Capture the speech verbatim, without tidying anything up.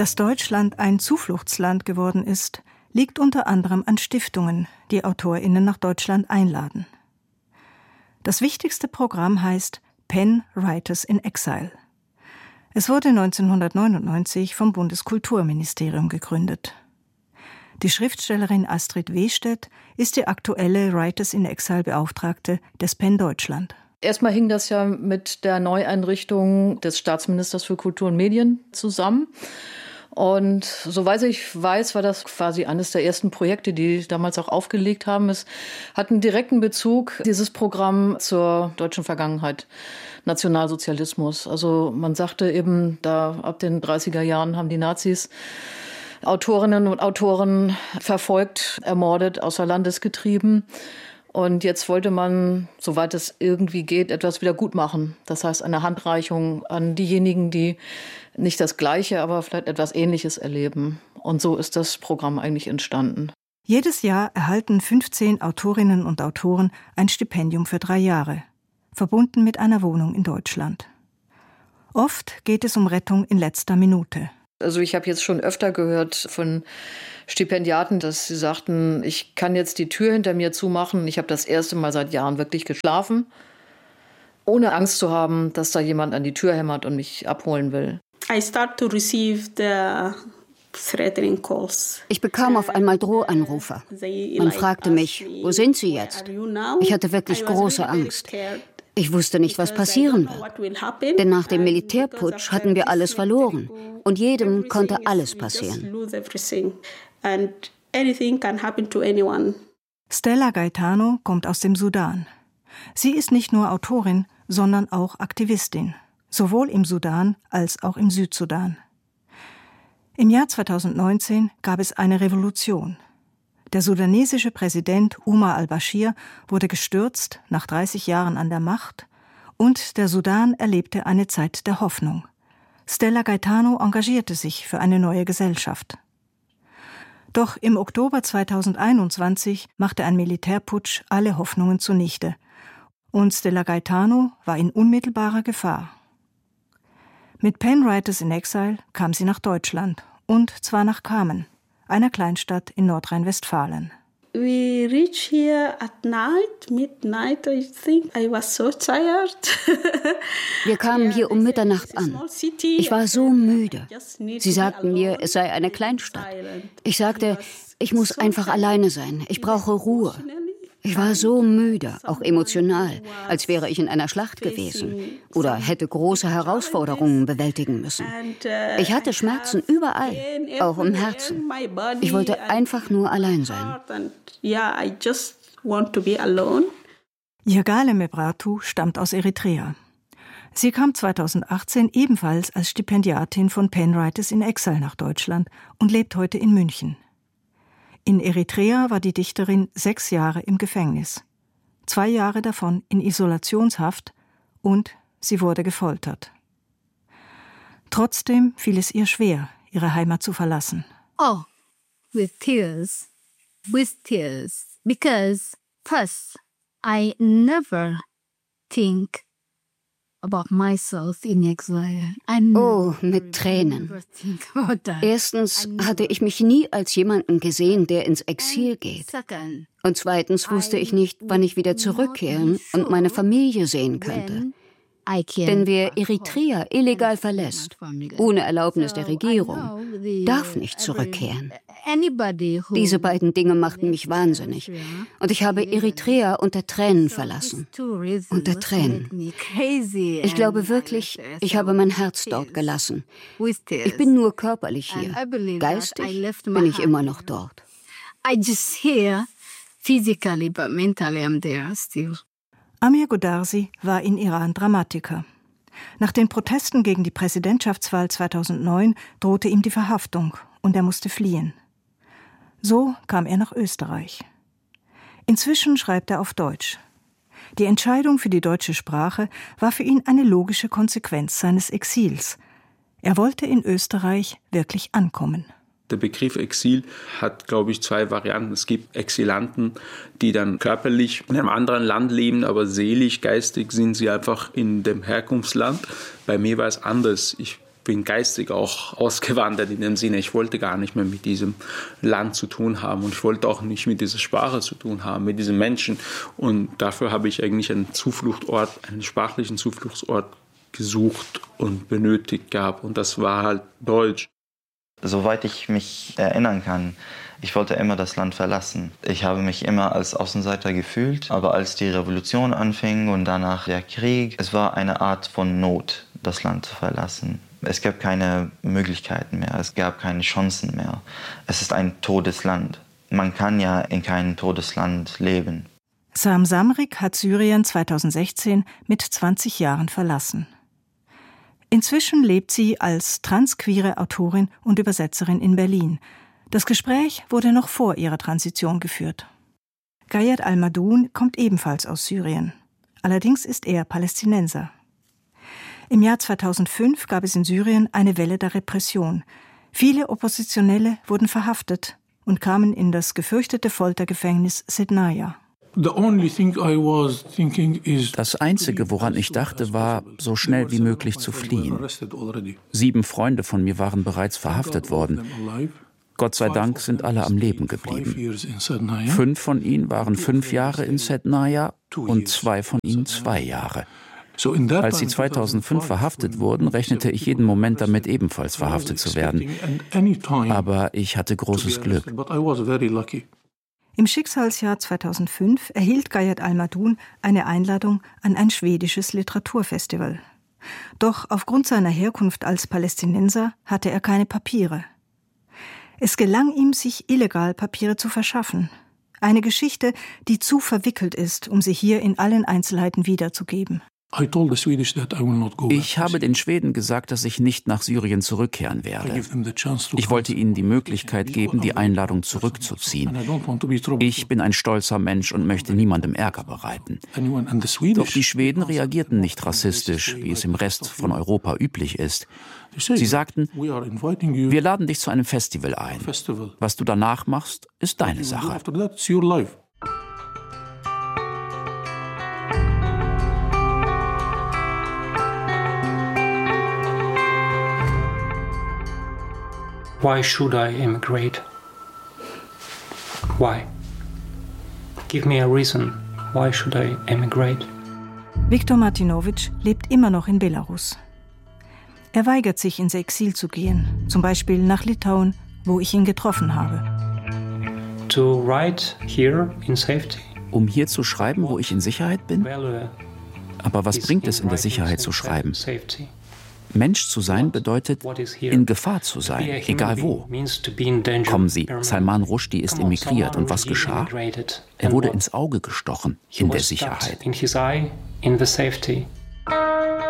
Dass Deutschland ein Zufluchtsland geworden ist, liegt unter anderem an Stiftungen, die AutorInnen nach Deutschland einladen. Das wichtigste Programm heißt Pen Writers in Exile. Es wurde neunzehnhundertneunundneunzig vom Bundeskulturministerium gegründet. Die Schriftstellerin Astrid Wehstedt ist die aktuelle Writers in Exile Beauftragte des Pen Deutschland. Erstmal hing das ja mit der Neueinrichtung des Staatsministers für Kultur und Medien zusammen. Und soweit ich weiß, war das quasi eines der ersten Projekte, die damals auch aufgelegt haben. Es hat einen direkten Bezug, dieses Programm, zur deutschen Vergangenheit, Nationalsozialismus. Also man sagte eben, da ab den dreißiger Jahren haben die Nazis Autorinnen und Autoren verfolgt, ermordet, außer Landes getrieben. Und jetzt wollte man, soweit es irgendwie geht, etwas wieder gut machen. Das heißt, eine Handreichung an diejenigen, die nicht das Gleiche, aber vielleicht etwas Ähnliches erleben. Und so ist das Programm eigentlich entstanden. Jedes Jahr erhalten fünfzehn Autorinnen und Autoren ein Stipendium für drei Jahre, verbunden mit einer Wohnung in Deutschland. Oft geht es um Rettung in letzter Minute. Also ich habe jetzt schon öfter gehört von Stipendiaten, dass sie sagten, ich kann jetzt die Tür hinter mir zumachen. Ich habe das erste Mal seit Jahren wirklich geschlafen, ohne Angst zu haben, dass da jemand an die Tür hämmert und mich abholen will. Ich bekam auf einmal Drohanrufe. Man fragte mich, wo sind Sie jetzt? Ich hatte wirklich große Angst. Ich wusste nicht, was passieren wird. Denn nach dem Militärputsch hatten wir alles verloren. Und jedem konnte alles passieren. Stella Gaetano kommt aus dem Sudan. Sie ist nicht nur Autorin, sondern auch Aktivistin, sowohl im Sudan als auch im Südsudan. Im Jahr zweitausendneunzehn gab es eine Revolution. Der sudanesische Präsident Umar al-Bashir wurde gestürzt nach dreißig Jahren an der Macht und der Sudan erlebte eine Zeit der Hoffnung. Stella Gaetano engagierte sich für eine neue Gesellschaft. Doch im Oktober zweitausendeinundzwanzig machte ein Militärputsch alle Hoffnungen zunichte und Stella Gaetano war in unmittelbarer Gefahr. Mit Pen Writers in Exile kam sie nach Deutschland und zwar nach Kamen, einer Kleinstadt in Nordrhein-Westfalen. We reached here at night, midnight, I think. I was so tired. Wir kamen hier um Mitternacht an. Ich war so müde. Sie sagten mir, es sei eine Kleinstadt. Ich sagte, ich muss einfach alleine sein. Ich brauche Ruhe. Ich war so müde, auch emotional, als wäre ich in einer Schlacht gewesen oder hätte große Herausforderungen bewältigen müssen. Ich hatte Schmerzen überall, auch im Herzen. Ich wollte einfach nur allein sein. Yirgale Mebrahtu stammt aus Eritrea. Sie kam zweitausendachtzehn ebenfalls als Stipendiatin von Pen Writers in Exile nach Deutschland und lebt heute in München. In Eritrea war die Dichterin sechs Jahre im Gefängnis, zwei Jahre davon in Isolationshaft und sie wurde gefoltert. Trotzdem fiel es ihr schwer, ihre Heimat zu verlassen. Oh, with tears, with tears, because first I never think about myself in exile. Oh, mit Tränen. Erstens hatte ich mich nie als jemanden gesehen, der ins Exil geht. Und zweitens wusste ich nicht, wann ich wieder zurückkehren und meine Familie sehen könnte. Denn wer Eritrea illegal verlässt, ohne Erlaubnis der Regierung, darf nicht zurückkehren. Diese beiden Dinge machten mich wahnsinnig. Und ich habe Eritrea unter Tränen verlassen. Unter Tränen. Ich glaube wirklich, ich habe mein Herz dort gelassen. Ich bin nur körperlich hier. Geistig bin ich immer noch dort. I just here physically, but mentally I'm there still. Amir Godarzi war in Iran Dramatiker. Nach den Protesten gegen die Präsidentschaftswahl zweitausendneun drohte ihm die Verhaftung und er musste fliehen. So kam er nach Österreich. Inzwischen schreibt er auf Deutsch. Die Entscheidung für die deutsche Sprache war für ihn eine logische Konsequenz seines Exils. Er wollte in Österreich wirklich ankommen. Der Begriff Exil hat, glaube ich, zwei Varianten. Es gibt Exilanten, die dann körperlich in einem anderen Land leben, aber seelisch, geistig sind sie einfach in dem Herkunftsland. Bei mir war es anders. Ich bin geistig auch ausgewandert in dem Sinne, ich wollte gar nicht mehr mit diesem Land zu tun haben und ich wollte auch nicht mit dieser Sprache zu tun haben, mit diesen Menschen. Und dafür habe ich eigentlich einen Zufluchtsort, einen sprachlichen Zufluchtsort gesucht und benötigt gehabt. Und das war halt Deutsch. Soweit ich mich erinnern kann, ich wollte immer das Land verlassen. Ich habe mich immer als Außenseiter gefühlt, aber als die Revolution anfing und danach der Krieg, es war eine Art von Not, das Land zu verlassen. Es gab keine Möglichkeiten mehr, es gab keine Chancen mehr. Es ist ein totes Land. Man kann ja in keinem totes Land leben. Sam Samrik hat Syrien zweitausendsechzehn mit zwanzig Jahren verlassen. Inzwischen lebt sie als transqueere Autorin und Übersetzerin in Berlin. Das Gespräch wurde noch vor ihrer Transition geführt. Gayed Al-Madun kommt ebenfalls aus Syrien. Allerdings ist er Palästinenser. Im Jahr zweitausendfünf gab es in Syrien eine Welle der Repression. Viele Oppositionelle wurden verhaftet und kamen in das gefürchtete Foltergefängnis Sednaya. Das Einzige, woran ich dachte, war, so schnell wie möglich zu fliehen. Sieben Freunde von mir waren bereits verhaftet worden. Gott sei Dank sind alle am Leben geblieben. Fünf von ihnen waren fünf Jahre in Sednaya und zwei von ihnen zwei Jahre. Als sie zweitausendfünf verhaftet wurden, rechnete ich jeden Moment damit, ebenfalls verhaftet zu werden. Aber ich hatte großes Glück. Im Schicksalsjahr zweitausendfünf erhielt Gayed Al-Madun eine Einladung an ein schwedisches Literaturfestival. Doch aufgrund seiner Herkunft als Palästinenser hatte er keine Papiere. Es gelang ihm, sich illegal Papiere zu verschaffen. Eine Geschichte, die zu verwickelt ist, um sie hier in allen Einzelheiten wiederzugeben. Ich habe den Schweden gesagt, dass ich nicht nach Syrien zurückkehren werde. Ich wollte ihnen die Möglichkeit geben, die Einladung zurückzuziehen. Ich bin ein stolzer Mensch und möchte niemandem Ärger bereiten. Doch die Schweden reagierten nicht rassistisch, wie es im Rest von Europa üblich ist. Sie sagten, wir laden dich zu einem Festival ein. Was du danach machst, ist deine Sache. Why should I immigrate? Why? Give me a reason. Why should I emigrate? Viktor Martinovich lebt immer noch in Belarus. Er weigert sich, ins Exil zu gehen, zum Beispiel nach Litauen, wo ich ihn getroffen habe. To write here in safety. Um hier zu schreiben, wo ich in Sicherheit bin? Aber was bringt es, in der Sicherheit zu schreiben? Mensch zu sein bedeutet, in Gefahr zu sein, egal wo. Kommen Sie, Salman Rushdie ist emigriert und was geschah? Er wurde ins Auge gestochen, in der Sicherheit.